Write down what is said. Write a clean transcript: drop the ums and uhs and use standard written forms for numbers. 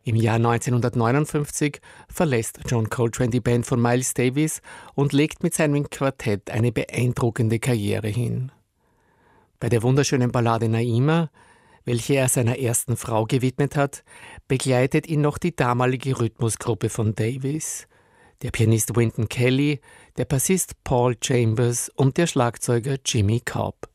Im Jahr 1959 verlässt John Coltrane die Band von Miles Davis und legt mit seinem Quartett eine beeindruckende Karriere hin. Bei der wunderschönen Ballade Naima, welche er seiner ersten Frau gewidmet hat, begleitet ihn noch die damalige Rhythmusgruppe von Davis, der Pianist Wynton Kelly, der Bassist Paul Chambers und der Schlagzeuger Jimmy Cobb.